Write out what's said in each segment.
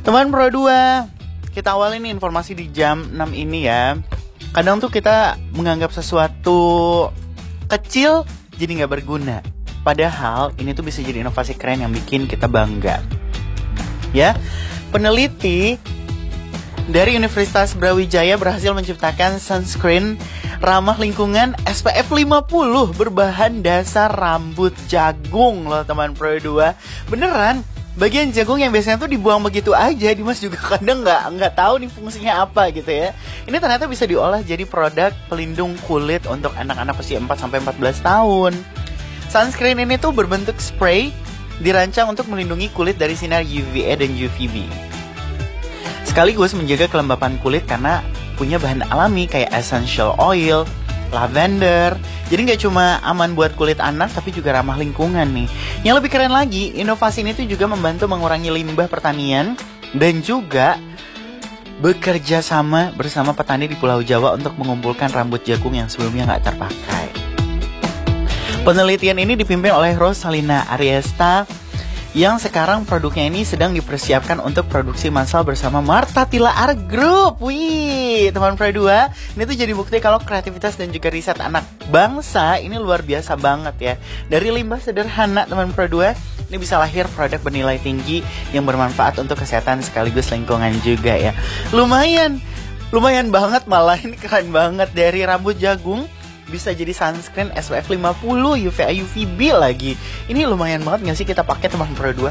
Teman Pro 2, kita awalin nih informasi di jam 6 ini ya. Kadang tuh kita menganggap sesuatu kecil jadi gak berguna, padahal ini tuh bisa jadi inovasi keren yang bikin kita bangga. Ya, peneliti dari Universitas Brawijaya berhasil menciptakan sunscreen ramah lingkungan SPF 50 berbahan dasar rambut jagung loh teman Pro 2. Beneran, bagian jagung yang biasanya tuh dibuang begitu aja, Dimas juga kadang nggak tahu nih fungsinya apa gitu ya. Ini ternyata bisa diolah jadi produk pelindung kulit untuk anak-anak usia 4-14 tahun. Sunscreen ini tuh berbentuk spray, dirancang untuk melindungi kulit dari sinar UVA dan UVB. Sekaligus menjaga kelembapan kulit karena punya bahan alami kayak essential oil, lavender. Jadi nggak cuma aman buat kulit anak, tapi juga ramah lingkungan nih. Yang lebih keren lagi, inovasi ini tuh juga membantu mengurangi limbah pertanian dan juga bekerja sama bersama petani di Pulau Jawa untuk mengumpulkan rambut jagung yang sebelumnya nggak terpakai. Penelitian ini dipimpin oleh Rosalina Ariesta yang sekarang produknya ini sedang dipersiapkan untuk produksi massal bersama Martha Tilaar Group. Wih, teman Pro 2, ini tuh jadi bukti kalau kreativitas dan juga riset anak bangsa ini luar biasa banget ya. Dari limbah sederhana teman Pro 2, ini bisa lahir produk bernilai tinggi yang bermanfaat untuk kesehatan sekaligus lingkungan juga ya. Lumayan banget malah, ini keren banget. Dari rambut jagung bisa jadi sunscreen SPF 50 UVA UVB lagi. Ini lumayan banget gak sih kita pakai teman Pro 2?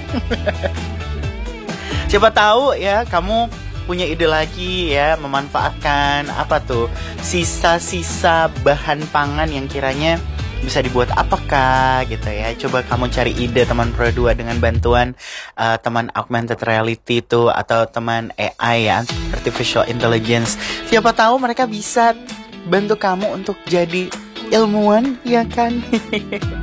Siapa tahu ya kamu punya ide lagi ya, memanfaatkan apa tuh sisa-sisa bahan pangan yang kiranya bisa dibuat apakah gitu ya. Coba kamu cari ide teman Pro 2 dengan bantuan teman augmented reality tuh, atau teman AI ya, artificial intelligence. Siapa tahu mereka bisa bantu kamu untuk jadi ilmuwan, ya kan?